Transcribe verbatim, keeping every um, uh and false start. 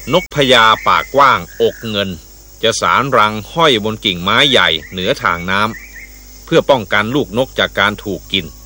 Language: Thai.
นกพญาปากกว้างอกเงินจะสารรังห้อยบนกิ่งไม้ใหญ่เหนือทางน้ำเพื่อป้องกันลูกนกจากการถูกกิน